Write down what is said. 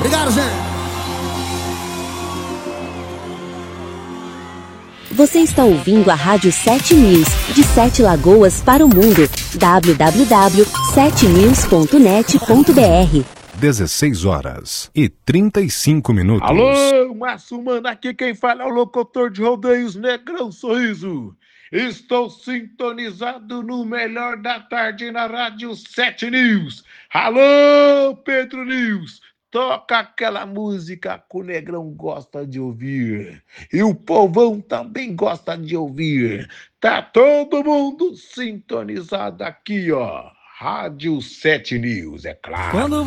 Obrigado, gente. Você está ouvindo a Rádio 7 News, de 7 Lagoas para o mundo. www.7news.net.br 16h35. Alô, Massumana, aqui quem fala é o locutor de rodeios Negrão Sorriso. Estou sintonizado no melhor da tarde na Rádio 7 News. Alô, Pedro News. Toca aquela música que o Negrão gosta de ouvir. E o povão também gosta de ouvir. Tá todo mundo sintonizado aqui, ó. Rádio 7 News, é claro.